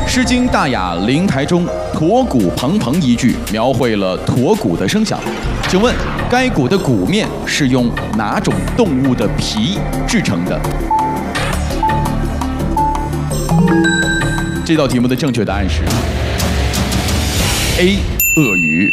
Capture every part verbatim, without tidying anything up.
诗经·大雅·灵台》中“驼骨蓬蓬”一句描绘了驼骨的声响。请问，该鼓的鼓面是用哪种动物的皮制成的？这道题目的正确答案是 A. 鳄鱼。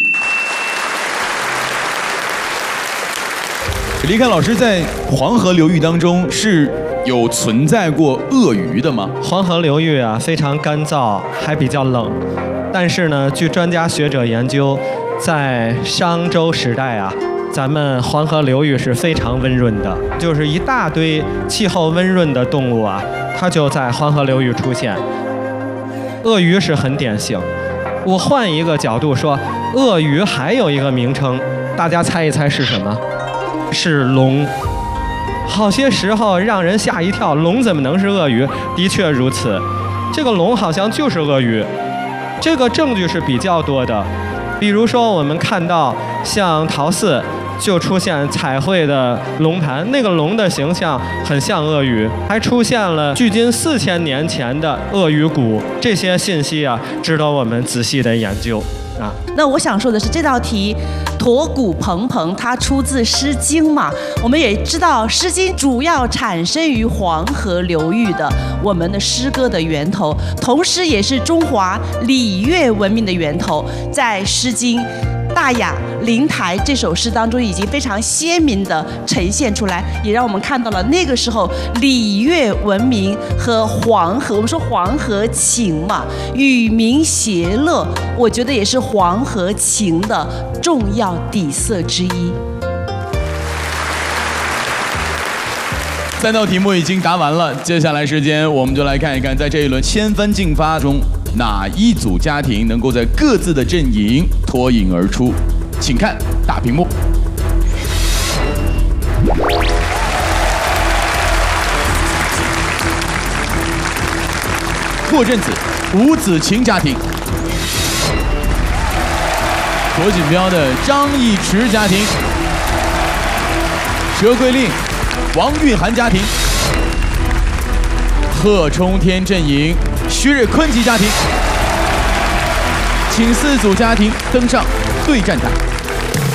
李凯老师在黄河流域当中是有存在过鳄鱼的吗？ 黄河流域啊，非常干燥，还比较冷。但是呢，据专家学者研究，在商周时代啊，咱们黄河流域是非常温润的，就是一大堆气候温润的动物啊，它就在黄河流域出现。鳄鱼是很典型。我换一个角度说，鳄鱼还有一个名称，大家猜一猜是什么？是龙。好些时候让人吓一跳，龙怎么能是鳄鱼？的确如此，这个龙好像就是鳄鱼。这个证据是比较多的，比如说我们看到像陶寺就出现彩绘的龙盘，那个龙的形象很像鳄鱼，还出现了距今四千年前的鳄鱼骨，这些信息啊，值得我们仔细的研究啊。 那我想说的是，这道题驼骨蓬蓬，它出自《诗经》嘛。我们也知道，《诗经》主要产生于黄河流域的我们的诗歌的源头，同时也是中华礼乐文明的源头。在《诗经》大雅·灵台这首诗当中，已经非常鲜明地呈现出来，也让我们看到了那个时候礼乐文明和黄河，我们说黄河情嘛，与民谐乐，我觉得也是黄河情的重要底色之一。 三道题目已经答完了，接下来时间我们就来看一看，在这一轮千分竞发中，哪一组家庭能够在各自的阵营脱颖而出？请看大屏幕。霍震子、吴子晴家庭，左锦标的张一驰家庭，佘桂令、王玉涵家庭，贺冲天阵营徐瑞坤吉家庭，请四组家庭登上对战台。